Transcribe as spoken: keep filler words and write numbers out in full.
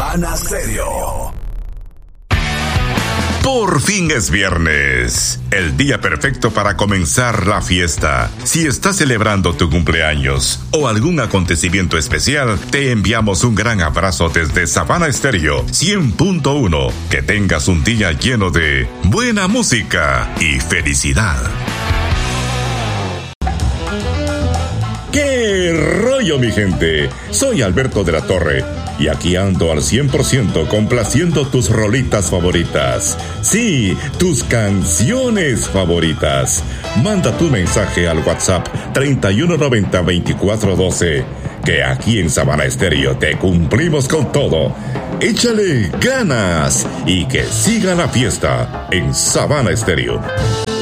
Sabana Stereo. Por fin es viernes, el día perfecto para comenzar la fiesta. Si estás celebrando tu cumpleaños o algún acontecimiento especial, te enviamos un gran abrazo desde Sabana Stereo cien punto uno. Que tengas un día lleno de buena música y felicidad. ¡Qué rollo, mi gente! Soy Alberto de la Torre y aquí ando al cien por ciento complaciendo tus rolitas favoritas. Sí, tus canciones favoritas. Manda tu mensaje al WhatsApp treinta y uno noventa veinticuatro doce, que aquí en Sabana Stereo te cumplimos con todo. Échale ganas y que siga la fiesta en Sabana Stereo.